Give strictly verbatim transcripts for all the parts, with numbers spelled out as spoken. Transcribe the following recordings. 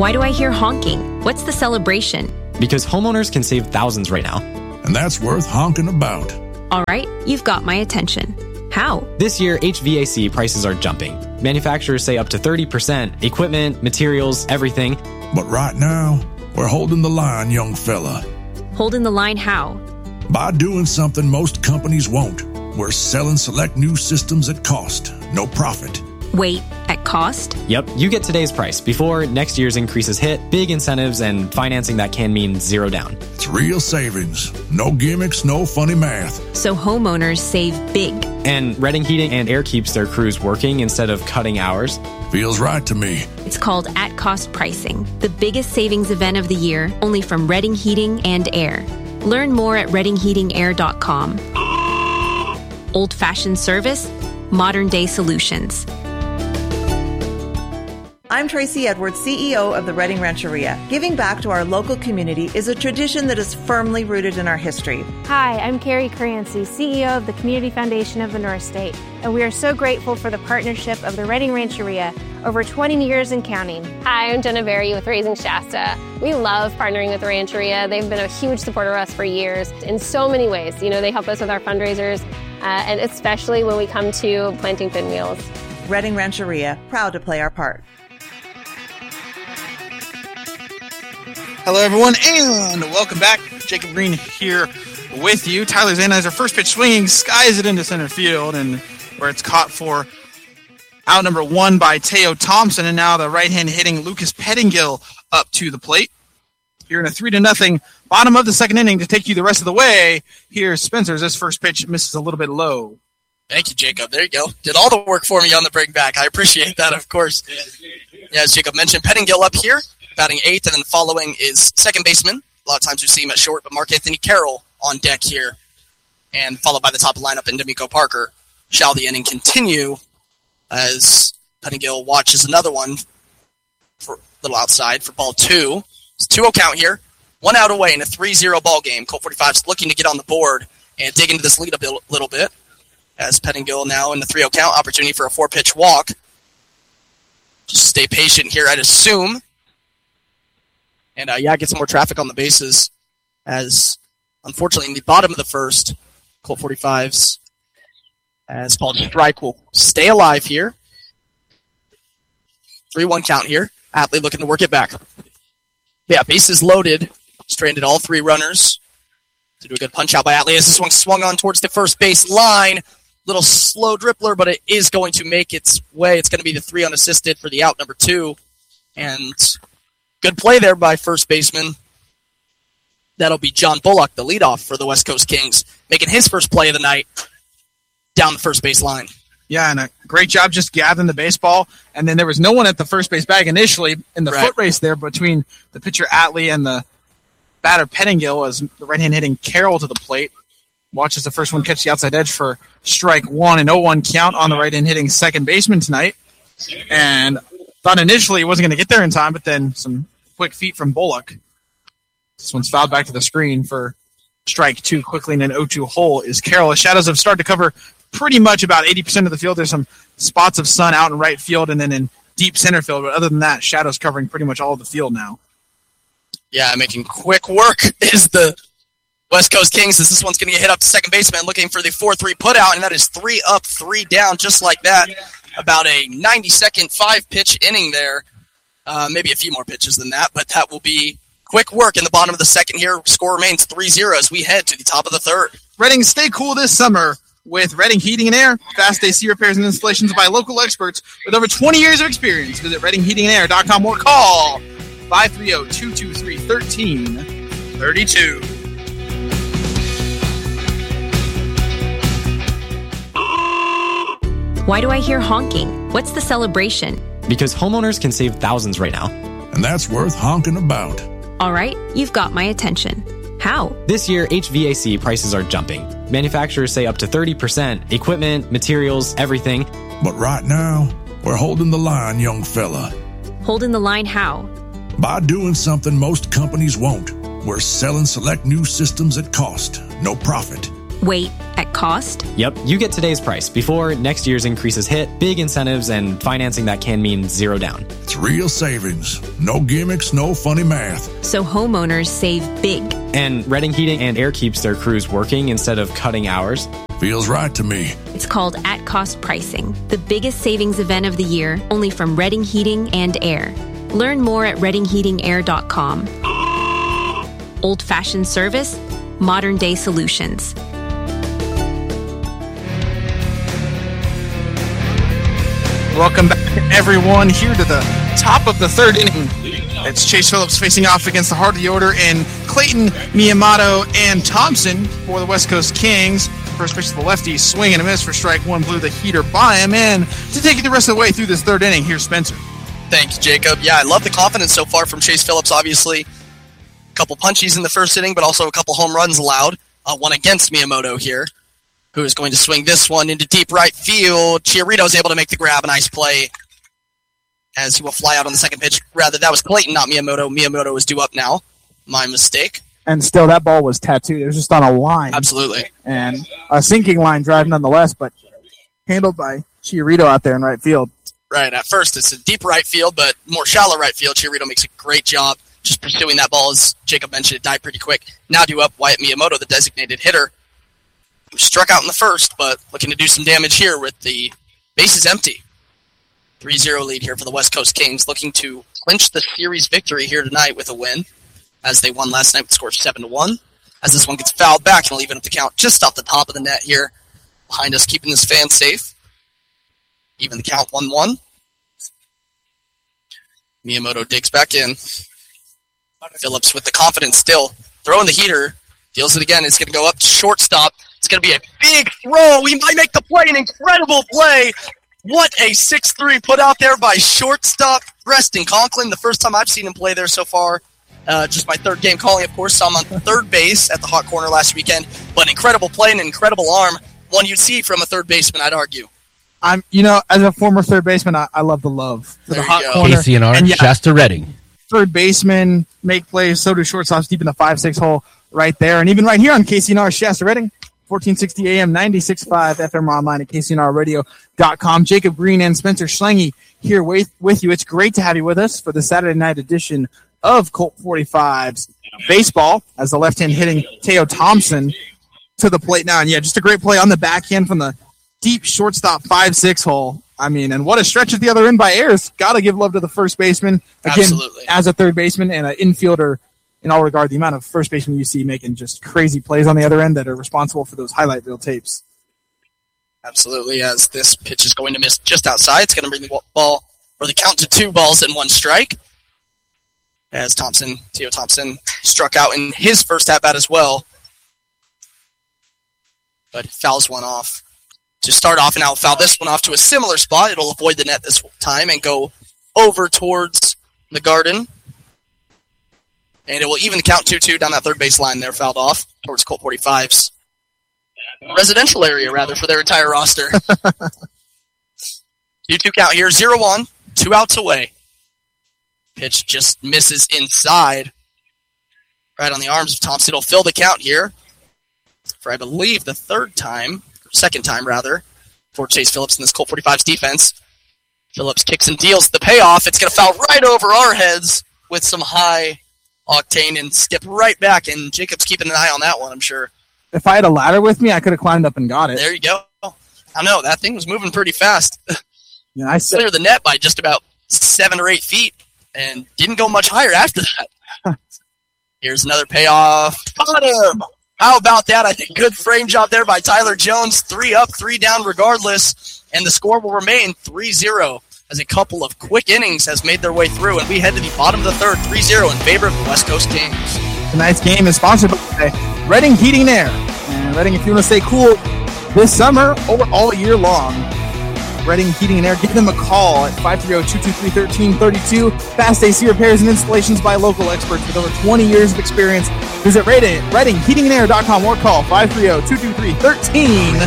Why do I hear honking? What's the celebration? Because homeowners can save thousands right now. And that's worth honking about. All right, you've got my attention. How? This year, H V A C prices are jumping. Manufacturers say up to thirty percent. Equipment, materials, everything. But right now, we're holding the line, young fella. Holding the line how? By doing something most companies won't. We're selling select new systems at cost, no profit. Wait, at cost? Yep, you get today's price before next year's increases hit, big incentives, and financing that can mean zero down. It's real savings. No gimmicks, no funny math. So homeowners save big. And Redding Heating and Air keeps their crews working instead of cutting hours. Feels right to me. It's called at-cost pricing, the biggest savings event of the year, only from Redding Heating and Air. Learn more at redding heating air dot com. Old-fashioned service, modern-day solutions. I'm Tracy Edwards, C E O of the Redding Rancheria. Giving back to our local community is a tradition that is firmly rooted in our history. Hi, I'm Carrie Crancy, C E O of the Community Foundation of the North State, and we are so grateful for the partnership of the Redding Rancheria over twenty years and counting. Hi, I'm Jenna Berry with Raising Shasta. We love partnering with the Rancheria. They've been a huge supporter of us for years in so many ways. You know, they help us with our fundraisers, uh, and especially when we come to planting pinwheels. Redding Rancheria, proud to play our part. Hello, everyone, and welcome back. Jacob Green here with you. Tyler Zanizer, first pitch swinging, skies it into center field, and where it's caught for out number one by Teo Thompson, and now the right-hand hitting Lucas Pettingill up to the plate. Here in a three to nothing bottom of the second inning to take you the rest of the way. Here's Spencer's. This first pitch misses a little bit low. Thank you, Jacob. There you go. Did all the work for me on the bring back. I appreciate that, of course. Yeah, as Jacob mentioned, Pettingill up here, batting eighth, and then following is second baseman. A lot of times we see him at short, but Mark Anthony Carroll on deck here, and followed by the top lineup in D'Amico Parker. Shall the inning continue as Pettingill watches another one for a little outside for ball two. It's two oh count here. One out away in a three zero ball game. Colt forty-five's looking to get on the board and dig into this lead a little bit as Pettingill now in the three oh count. Opportunity for a four-pitch walk. Just stay patient here, I'd assume. And, uh, yeah, get some more traffic on the bases as, unfortunately, in the bottom of the first, Colt forty-fives, as Paul Strike will stay alive here. three one count here. Atlee looking to work it back. Yeah, bases loaded. Stranded all three runners. To do a good punch out by Atlee as this one swung on towards the first base line. Little slow dribbler, but it is going to make its way. It's going to be the three unassisted for the out number two. And good play there by first baseman. That'll be John Bullock, the leadoff for the West Coast Kings, making his first play of the night down the first base line. Yeah, and a great job just gathering the baseball. And then there was no one at the first base bag initially in the right. foot race there between the pitcher Atlee and the batter Pettingill as the right-hand hitting Carroll to the plate. Watches the first one catch the outside edge for strike one and oh one count on the right-hand hitting second baseman tonight. And thought initially he wasn't going to get there in time, but then some quick feet from Bullock. This one's fouled back to the screen for strike two. Quickly in an oh two hole is Carroll. The Shadows have started to cover pretty much about eighty percent of the field. There's some spots of sun out in right field and then in deep center field. But other than that, Shadows covering pretty much all of the field now. Yeah, making quick work is the West Coast Kings as this one's going to get hit up to second baseman looking for the four three put out, and that is three up, three down, just like that. About a ninety-second five-pitch inning there. Uh, maybe a few more pitches than that, but that will be quick work in the bottom of the second here. Score remains three zero as we head to the top of the third. Redding, stay cool this summer with Redding Heating and Air. Fast A C repairs and installations by local experts with over twenty years of experience. Visit redding heating and air dot com or call five three zero, two two three, one three three two. Why do I hear honking? What's the celebration? Because homeowners can save thousands right now. And that's worth honking about. All right, you've got my attention. How? This year, H V A C prices are jumping. Manufacturers say up to thirty percent. Equipment, materials, everything. But right now, we're holding the line, young fella. Holding the line how? By doing something most companies won't. We're selling select new systems at cost, no profit. Wait, at cost? Yep, you get today's price before next year's increases hit, big incentives, and financing that can mean zero down. It's real savings. No gimmicks, no funny math. So homeowners save big. And Reading Heating and Air keeps their crews working instead of cutting hours. Feels right to me. It's called at-cost pricing, the biggest savings event of the year, only from Reading Heating and Air. Learn more at reading heating air dot com. Old-fashioned service, modern-day solutions. Welcome back, everyone, here to the top of the third inning. It's Chase Phillips facing off against the heart of the order in Clayton, Miyamoto, and Thompson for the West Coast Kings. First pitch to the lefty, swing and a miss for strike one, blew the heater by him. And to take it the rest of the way through this third inning, here's Spencer. Thanks, Jacob. Yeah, I love the confidence so far from Chase Phillips, obviously. A couple punchies in the first inning, but also a couple home runs allowed. Uh, one against Miyamoto here, who is going to swing this one into deep right field. Chiarito is able to make the grab. A nice play as he will fly out on the second pitch. Rather, that was Clayton, not Miyamoto. Miyamoto is due up now. My mistake. And still, that ball was tattooed. It was just on a line. Absolutely. And a sinking line drive nonetheless, but handled by Chiarito out there in right field. Right, at first it's a deep right field, but more shallow right field. Chiarito makes a great job just pursuing that ball. As Jacob mentioned, it died pretty quick. Now due up, Wyatt Miyamoto, the designated hitter, who struck out in the first, but looking to do some damage here with the bases empty. three zero lead here for the West Coast Kings, looking to clinch the series victory here tonight with a win, as they won last night with the score seven to one. As this one gets fouled back, and we'll even up the count just off the top of the net here, behind us, keeping this fan safe. Even the count one one. Miyamoto digs back in. Phillips with the confidence still, throwing the heater, feels it again. It's going to go up to shortstop. It's going to be a big throw. He might make the play, an incredible play. What a six three put out there by shortstop Preston Conklin. The first time I've seen him play there so far. Uh, just my third game calling, of course. Saw him on third base at the hot corner last weekend. But an incredible play and an incredible arm. One you'd see from a third baseman, I'd argue. I'm, you know, as a former third baseman, I, I love the love for There the you hot go. corner. K C N R, And yeah, Shasta Reading. third baseman make plays, so do shortstops deep in the five six hole right there. And even right here on K C N R, Shasta Reading, fourteen sixty A M, ninety-six point five F M, online at K C N R radio dot com. Jacob Green and Spencer Schlange here with, with you. It's great to have you with us for the Saturday night edition of Colt forty-five's baseball, as the left-hand hitting Teo Thompson to the plate now. And yeah, just a great play on the backhand from the deep shortstop five six hole. I mean, and what a stretch at the other end by Ayers. Got to give love to the first baseman. Again, Absolutely. As a third baseman and an infielder, in all regard, the amount of first basemen you see making just crazy plays on the other end that are responsible for those highlight reel tapes. Absolutely, as this pitch is going to miss just outside. It's going to bring the ball, or the count to two balls and one strike. As Thompson, Teo Thompson, struck out in his first at-bat as well. But fouls one off. To start off, and I'll foul this one off to a similar spot. It'll avoid the net this time and go over towards the garden. And it will even count two two down that third base line there, fouled off towards Colt forty-five's residential area, rather, for their entire roster. two two count here, zero one, two outs away. Pitch just misses inside. Right on the arms of Thompson. It'll fill the count here for, I believe, the third time. Second time, rather, for Chase Phillips in this Colt forty-five's defense. Phillips kicks and deals the payoff. It's going to foul right over our heads with some high octane and skip right back, and Jacob's keeping an eye on that one, I'm sure. If I had a ladder with me, I could have climbed up and got it. There you go. I know, that thing was moving pretty fast. Yeah, I said, Cleared the net by just about seven or eight feet, and didn't go much higher after that. Here's another payoff. Got him! How about that? I think good frame job there by Tyler Jones. Three up, three down regardless. And the score will remain three zero as a couple of quick innings has made their way through. And we head to the bottom of the third, three zero in favor of the West Coast Kings. tonight's game is sponsored by Reading Heating and Air. And Reading, if you want to stay cool this summer or all year long, Reading Heating and Air, give them a call at five three zero, two two three, one three three two. Fast A C repairs and installations by local experts with over twenty years of experience. Visit Reading, reading heating and air dot com or call five three zero, two two three, one three three two.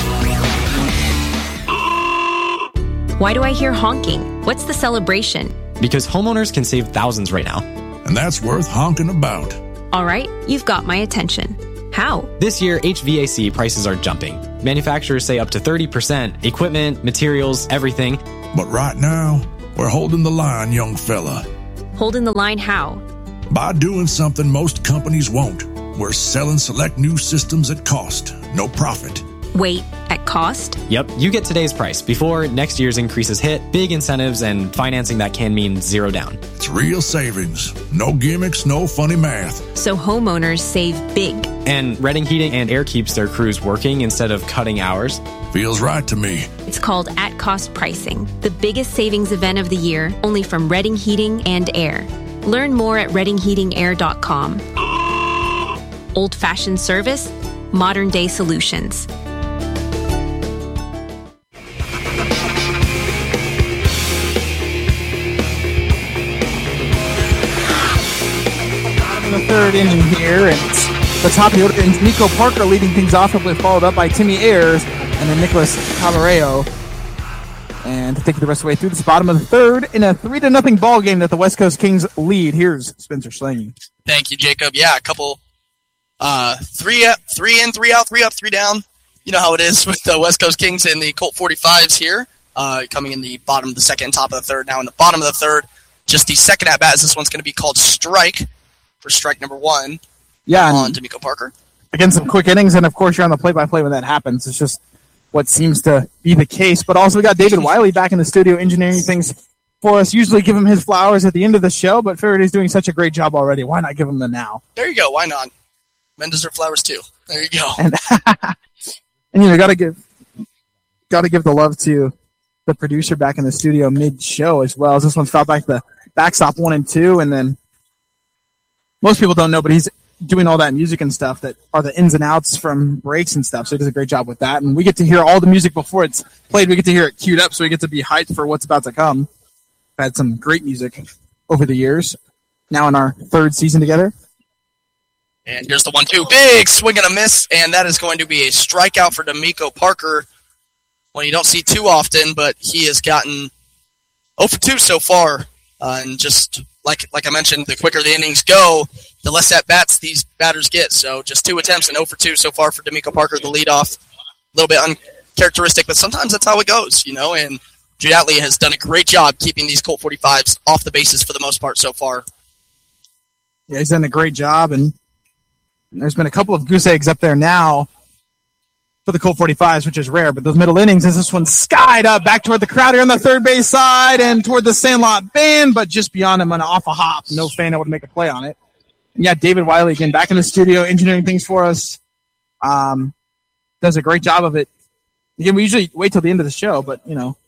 Why do I hear honking? What's the celebration? because homeowners can save thousands right now. And that's worth honking about. All right, you've got my attention. How? This year, H V A C prices are jumping. Manufacturers say up to thirty percent. Equipment, materials, everything. But right now, we're holding the line, young fella. Holding the line how? By doing something most companies won't. We're selling select new systems at cost, no profit. Wait, at cost? Yep, you get today's price before next year's increases hit, big incentives, and financing that can mean zero down. It's real savings. No gimmicks, no funny math. So homeowners save big. And Reading Heating and Air keeps their crews working instead of cutting hours. Feels right to me. It's called At Cost Pricing, the biggest savings event of the year, only from Reading Heating and Air. Learn more at reading heating air dot com. Old-fashioned service, modern-day solutions. The third inning here, and it's the top of the order, and Nico Parker leading things off, followed up by Timmy Ayers and then Nicholas Cabarrero. And to take it the rest of the way through this bottom of the third in a three to nothing ball game that the West Coast Kings lead. Here's Spencer Schlange. Thank you, Jacob. Yeah, a couple, uh, three up, three in, three out, three up, three down. You know how it is with the West Coast Kings and the Colt forty-fives here, uh, coming in the bottom of the second, top of the third. Now in the bottom of the third, just the second at bat. This one's going to be called strike. For strike number one, yeah, on D'Amico Parker. Again, some quick innings, and of course you're on the play-by-play when that happens. It's just what seems to be the case. But also we got David Wiley back in the studio engineering things for us. Usually give him his flowers at the end of the show, but Faraday's doing such a great job already. Why not give him the now? There you go. Why not? Men deserve flowers too. There you go. And, and you know, gotta give gotta give the love to the producer back in the studio mid-show as well. As this one's fouled back the backstop one and two, and then. Most people don't know, but he's doing all that music and stuff that are the ins and outs from breaks and stuff, so he does a great job with that. And we get to hear all the music before it's played. We get to hear it queued up, so we get to be hyped for what's about to come. We've had some great music over the years, now in our third season together. And here's the one two. Big swing and a miss, and that is going to be a strikeout for D'Amico Parker. One you don't see too often, but he has gotten oh for two so far, uh, and just... Like like I mentioned, the quicker the innings go, the less at-bats these batters get. So just two attempts and oh for two so far for D'Amico Parker, the leadoff. A little bit uncharacteristic, but sometimes that's how it goes, you know. And Jude Atley has done a great job keeping these Colt forty-fives off the bases for the most part so far. Yeah, he's done a great job, and there's been a couple of goose eggs up there now for the Colt forty-fives, which is rare, but those middle innings, as this one skied up back toward the crowd here on the third base side and toward the Sandlot band, but just beyond him on off a hop. No fan able to make a play on it. And yeah, David Wiley again back in the studio engineering things for us. Um, does a great job of it. Again, we usually wait till the end of the show, but you know,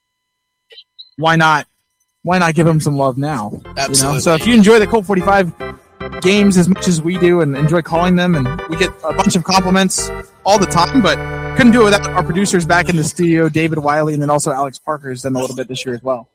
why not? Why not give him some love now? Absolutely. You know? So if you enjoy the Colt forty-five games as much as we do and enjoy calling them, and we get a bunch of compliments all the time, but couldn't do it without our producers back in the studio, David Wiley, and then also Alex Parker has done a little bit this year as well.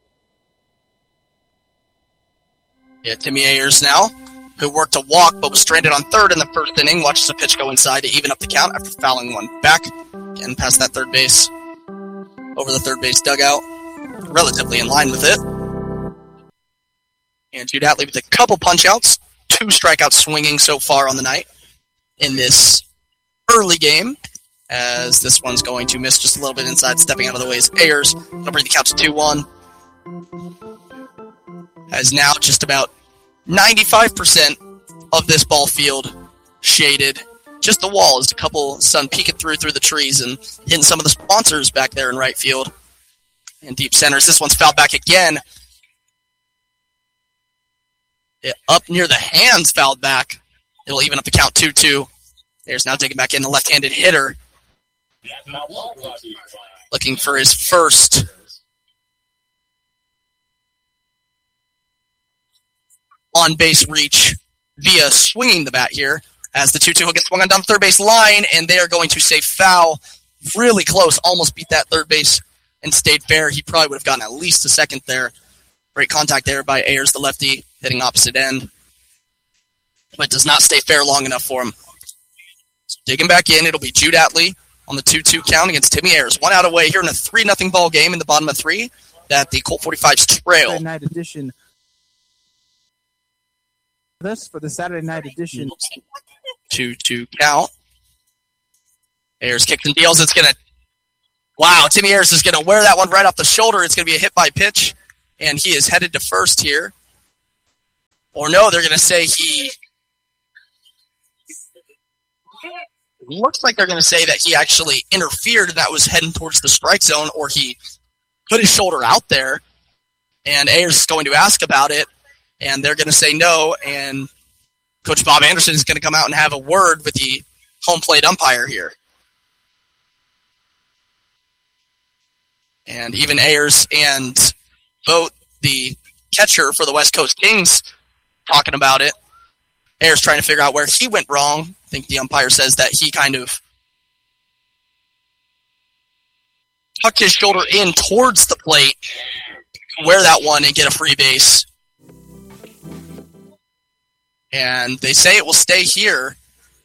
Yeah, Timmy Ayers now, who worked a walk but was stranded on third in the first inning, watches a pitch go inside to even up the count after fouling one back and past that third base, over the third base dugout, relatively in line with it. And Jude Atley with a couple punch-outs, two strikeouts swinging so far on the night in this early game, as this one's going to miss just a little bit inside, stepping out of the way is Ayers. That'll bring the count to two one. Has now just about ninety-five percent of this ball field shaded. Just the walls, a couple sun peeking through through the trees and hitting some of the sponsors back there in right field. And deep centers, this one's fouled back again. It, up near the hands, fouled back. It'll even up the count two two. There's now taking back in the left-handed hitter. Looking for his first on-base reach via swinging the bat here. As the two two will get swung on down the third base line, and they are going to say foul. Really close, almost beat that third base and stayed fair. He probably would have gotten at least a second there. Great contact there by Ayers, the lefty, hitting opposite end. But does not stay fair long enough for him. So digging back in, it'll be Jude Atley on the two two count against Timmy Ayers. One out away here in a three nothing ball game in the bottom of three. that the Colt forty-fives trail. Saturday night edition. This for the Saturday night edition. Two to count. Ayers kicks and deals. It's gonna. Wow, Timmy Ayers is gonna wear that one right off the shoulder. It's gonna be a hit by pitch, and he is headed to first here. Or no, they're gonna say he. Looks like they're gonna say that he actually interfered and that was heading towards the strike zone, or he put his shoulder out there, and Ayers is going to ask about it, and they're gonna say no, and Coach Bob Anderson is gonna come out and have a word with the home plate umpire here. And even Ayers and Vogt, the catcher for the West Coast Kings, talking about it. Ayers trying to figure out where he went wrong. I think the umpire says that he kind of tucked his shoulder in towards the plate, wear that one and get a free base. And they say it will stay here.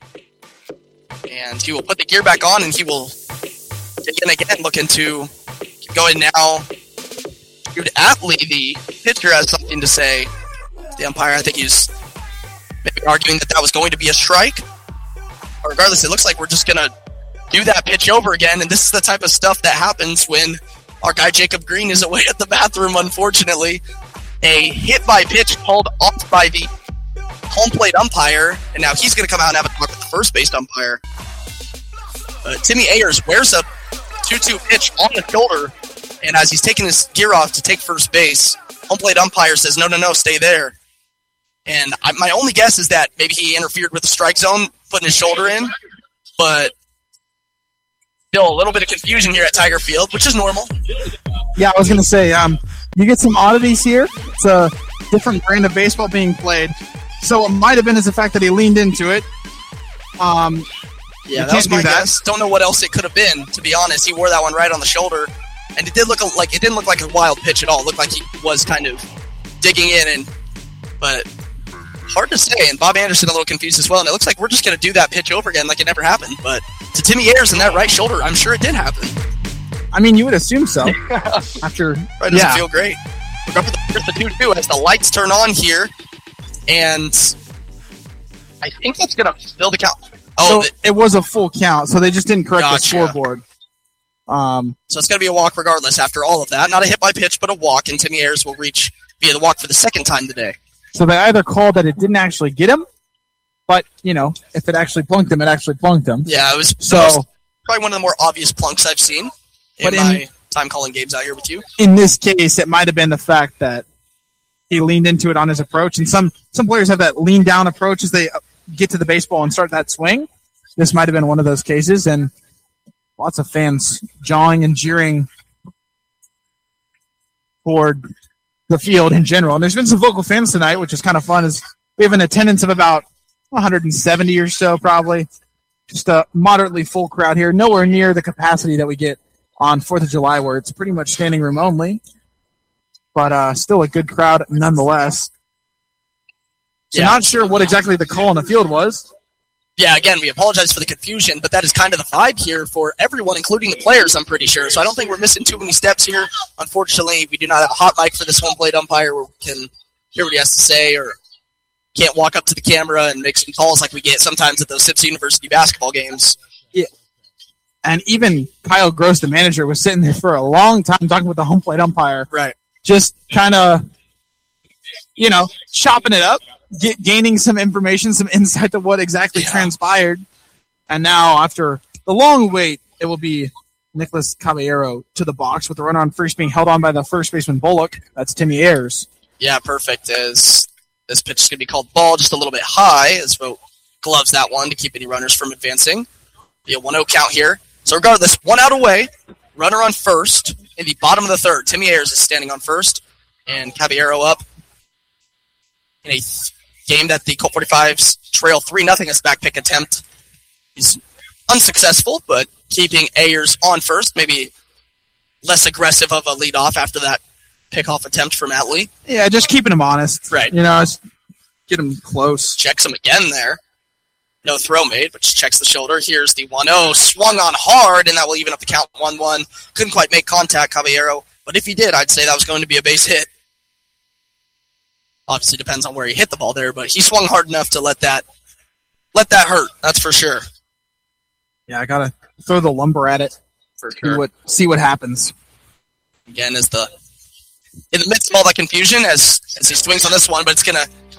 And he will put the gear back on and he will again again look into going now. Jude Atley, the pitcher, has something to say. The umpire, I think he's maybe arguing that that was going to be a strike. But regardless, it looks like we're just going to do that pitch over again, and this is the type of stuff that happens when our guy Jacob Green is away at the bathroom, unfortunately. A hit by pitch called off by the home plate umpire, and now he's going to come out and have a talk with the first base umpire. Uh, Timmy Ayers wears a two two pitch on the shoulder, and as he's taking his gear off to take first base, home plate umpire says, no, no, no, stay there. And I, my only guess is that maybe he interfered with the strike zone, putting his shoulder in, but still a little bit of confusion here at Tiger Field, which is normal. Yeah, I was going to say, um, you get some oddities here. It's a different brand of baseball being played. So it might have been as the fact that he leaned into it. Um, yeah, that was my guess. Don't know what else it could have been, to be honest. He wore that one right on the shoulder, and it did look like it didn't look like a wild pitch at all. It looked like he was kind of digging in, and but hard to say. And Bob Anderson a little confused as well. And it looks like we're just going to do that pitch over again, like it never happened. But to Timmy Ayers in that right shoulder, I'm sure it did happen. I mean, you would assume so. After right, doesn't yeah. feel great. We're up for the two two as the lights turn on here, and I think that's going to fill the count. Oh, so the, it was a full count, so they just didn't correct gotcha. the scoreboard. Um, so it's going to be a walk regardless after all of that. Not a hit by pitch, but a walk, and Timmy Ayers will reach via the walk for the second time today. So they either called that it didn't actually get him, but, you know, if it actually plunked him, it actually plunked him. Yeah, it was, so, it was probably one of the more obvious plunks I've seen in but my in, time calling games out here with you. In this case, it might have been the fact that he leaned into it on his approach, and some, some players have that lean down approach as they get to the baseball and start that swing. This might have been one of those cases, and lots of fans jawing and jeering toward the field in general. And there's been some vocal fans tonight, which is kind of fun. Is we have an attendance of about one hundred seventy or so, probably. Just a moderately full crowd here. Nowhere near the capacity that we get on fourth of July, where it's pretty much standing room only. But uh, still a good crowd nonetheless. So yeah. Not sure what exactly the call on the field was. Yeah, again, we apologize for the confusion, but that is kind of the vibe here for everyone, including the players, I'm pretty sure. So I don't think we're missing too many steps here. Unfortunately, we do not have a hot mic for this home plate umpire where we can hear what he has to say, or can't walk up to the camera and make some calls like we get sometimes at those Sips University basketball games. Yeah. And even Kyle Gross, the manager, was sitting there for a long time talking with the home plate umpire. Right. Just kind of, you know, chopping it up. Get, gaining some information, some insight to what exactly yeah. transpired. And now, after the long wait, it will be Nicholas Caballero to the box with the runner on first being held on by the first baseman Bullock. That's Timmy Ayers. Yeah, perfect. As this pitch is going to be called ball just a little bit high, as Vogt gloves that one to keep any runners from advancing. Be a one oh count here. So regardless, one out away, runner on first in the bottom of the third. Timmy Ayers is standing on first, and Caballero up in a game that the Colt forty-fives trail three nothing as back pick attempt. He's unsuccessful, but keeping Ayers on first, maybe less aggressive of a leadoff after that pickoff attempt from Atley. Yeah, just keeping him honest. Right. You know, just get him close. Checks him again there. No throw made, but checks the shoulder. Here's the one oh, swung on hard, and that will even up the count one one. Couldn't quite make contact. Caballero But if he did, I'd say that was going to be a base hit. Obviously depends on where he hit the ball there, but he swung hard enough to let that let that hurt. That's for sure. Yeah, I gotta throw the lumber at it. For See sure. what see what happens. Again, as the in the midst of all that confusion, as as he swings on this one, but it's gonna